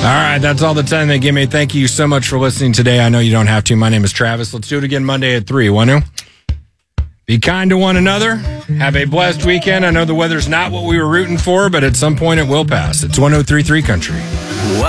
right, that's all the time they give me. Thank you so much for listening today. I know you don't have to. My name is Travis. Let's do it again Monday at 3. Want to? Be kind to one another. Have a blessed weekend. I know the weather's not what we were rooting for, but at some point it will pass. It's 103.3 Country.